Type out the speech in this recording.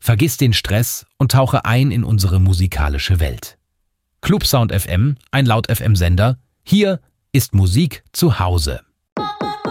Vergiss den Stress und tauche ein in unsere musikalische Welt. Clubsound FM, ein Laut-FM-Sender. Hier ist Musik zu Hause.